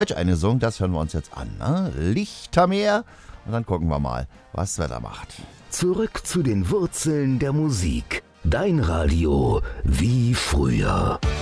Eine Song, das hören wir uns jetzt an. Ne? Lichtermeer. Und dann gucken wir mal, was er da macht. Zurück zu den Wurzeln der Musik. Dein Radio wie früher.